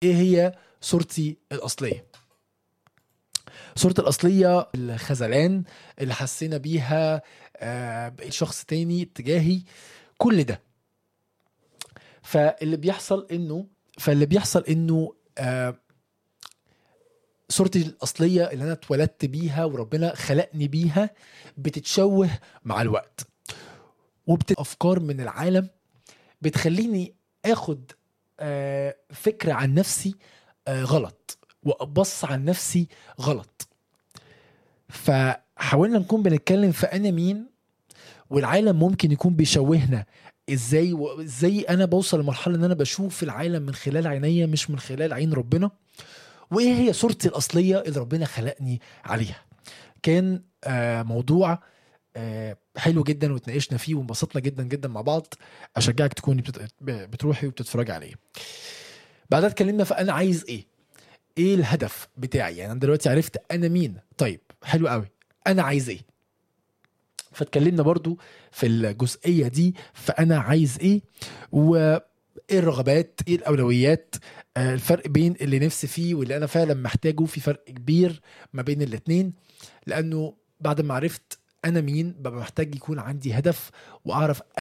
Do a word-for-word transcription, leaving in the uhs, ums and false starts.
ايه هي صورتي الاصليه؟ صورتي الاصليه الخذلان اللي حسينا بيها، آه، بقيت شخص تاني تجاهي كل ده. فاللي بيحصل انه فاللي بيحصل انه آه، صورتي الأصلية اللي أنا اتولدت بيها وربنا خلقني بيها بتتشوه مع الوقت، وبتأفكار من العالم بتخليني أخد آه، فكرة عن نفسي آه، غلط، وأبص عن نفسي غلط. فحاولنا نكون بنتكلم في أنا مين، والعالم ممكن يكون بيشوهنا ازاي، وازاي انا بوصل لمرحله ان انا بشوف العالم من خلال عينيا مش من خلال عين ربنا، وايه هي صورتي الاصليه اللي ربنا خلقني عليها. كان آه، موضوع آه، حلو جدا واتناقشنا فيه وانبسطنا جدا جدا مع بعض. اشجعك تكوني بتت- بتروحي وبتتفرجي عليه. بعدها اتكلمنا في انا عايز ايه، ايه الهدف بتاعي. يعني انا دلوقتي عرفت انا مين، طيب حلو قوي، انا عايز ايه. فاتكلمنا برضو في الجزئية دي فانا عايز ايه، وايه الرغبات، ايه الاولويات، آه، الفرق بين اللي نفسي فيه واللي انا فعلا محتاجه. في فرق كبير ما بين الاتنين، لانه بعد ما عرفت انا مين ببقى محتاج يكون عندي هدف واعرف